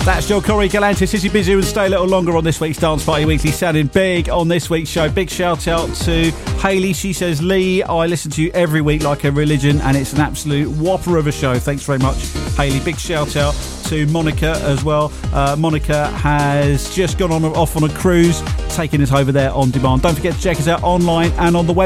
That's Joe Corey Galantis. Is he busy and stay a little longer on this week's Dance Party Weekly, sounding big on this week's show. Big shout out to Hayley. She says, Lee, I listen to you every week like a religion and it's an absolute whopper of a show. Thanks very much, Hayley. Big shout out to Monica as well. Monica has just gone off on a cruise, taking us over there on demand. Don't forget to check us out online and on the web.